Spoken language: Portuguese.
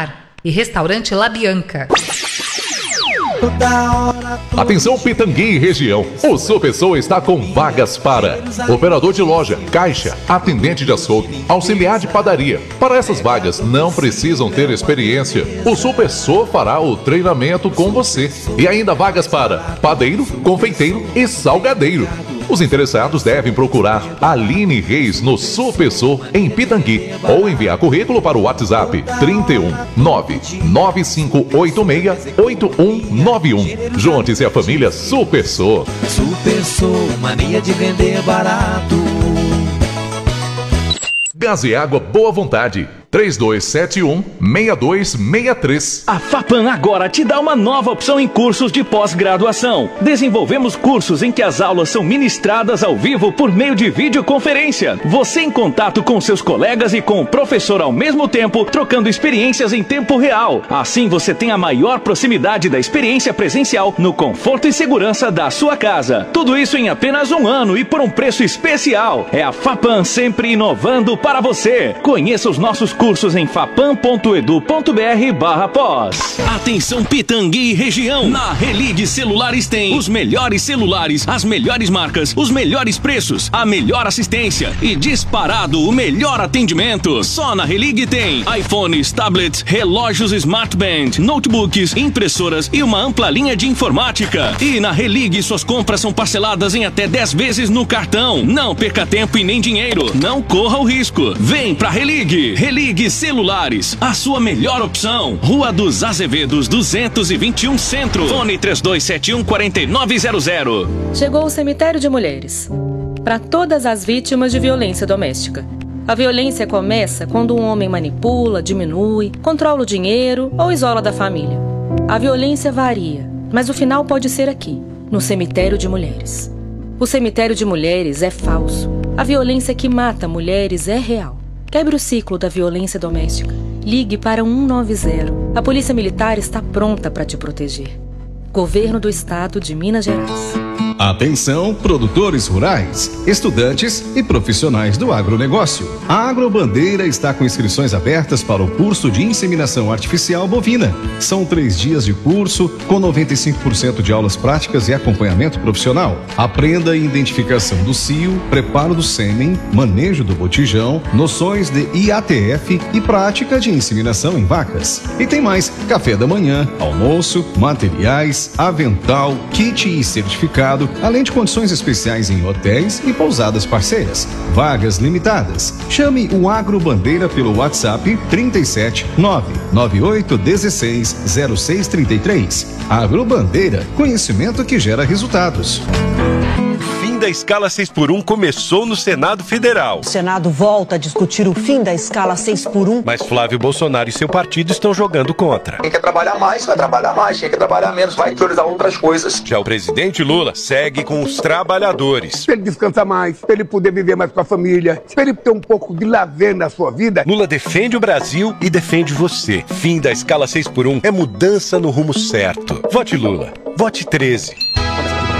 Mar e Restaurante La Bianca. Atenção Pitangui e região, o Supersol está com vagas para operador de loja, caixa, atendente de açougue, auxiliar de padaria. Para essas vagas não precisam ter experiência, o Supersol fará o treinamento com você. E ainda vagas para padeiro, confeiteiro e salgadeiro. Os interessados devem procurar Aline Reis no Supersol em Pitangui ou enviar currículo para o WhatsApp 31 99586 8191. Junte-se à família Supersol. Supersol, mania de vender barato. Gás e água Boa Vontade 3271-6263. A FAPAM agora te dá uma nova opção em cursos de pós-graduação. Desenvolvemos cursos em que as aulas são ministradas ao vivo por meio de videoconferência. Você em contato com seus colegas e com o professor ao mesmo tempo, trocando experiências em tempo real. Assim você tem a maior proximidade da experiência presencial no conforto e segurança da sua casa. Tudo isso em apenas 1 ano e por um preço especial. É a FAPAM sempre inovando para você. Conheça os nossos cursos em fapam.edu.br/pós. Atenção Pitangui e região. Na Relig Celulares tem os melhores celulares, as melhores marcas, os melhores preços, a melhor assistência e disparado o melhor atendimento. Só na Relig tem iPhones, tablets, relógios Smartband, notebooks, impressoras e uma ampla linha de informática. E na Relig suas compras são parceladas em até 10 vezes no cartão. Não perca tempo e nem dinheiro. Não corra o risco. Vem pra Relig. Relig Celulares, a sua melhor opção. Rua dos Azevedos 221 Centro. Fone 3271-4900. Chegou o Cemitério de Mulheres. Para todas as vítimas de violência doméstica. A violência começa quando um homem manipula, diminui, controla o dinheiro ou isola da família. A violência varia, mas o final pode ser aqui, no Cemitério de Mulheres. O Cemitério de Mulheres é falso. A violência que mata mulheres é real. Quebre o ciclo da violência doméstica. Ligue para 190. A Polícia Militar está pronta para te proteger. Governo do Estado de Minas Gerais. Atenção, produtores rurais, estudantes e profissionais do agronegócio. A Agrobandeira está com inscrições abertas para o curso de inseminação artificial bovina. São 3 dias de curso, com 95% de aulas práticas e acompanhamento profissional. Aprenda a identificação do cio, preparo do sêmen, manejo do botijão, noções de IATF e prática de inseminação em vacas. E tem mais: café da manhã, almoço, materiais, avental, kit e certificado, além de condições especiais em hotéis e pousadas parceiras. Vagas limitadas. Chame o Agrobandeira pelo WhatsApp 37 998 16 0633. Agrobandeira, conhecimento que gera resultados. fim da escala 6x1 começou no Senado Federal. O Senado volta a discutir o fim da escala 6x1. Mas Flávio Bolsonaro e seu partido estão jogando contra. Quem quer trabalhar mais, vai trabalhar mais. Quem quer trabalhar menos, vai priorizar outras coisas. Já o presidente Lula segue com os trabalhadores. Pra ele descansar mais, pra ele poder viver mais com a família, pra ele ter um pouco de lazer na sua vida. Lula defende o Brasil e defende você. Fim da escala 6x1 é mudança no rumo certo. Vote Lula. Vote 13.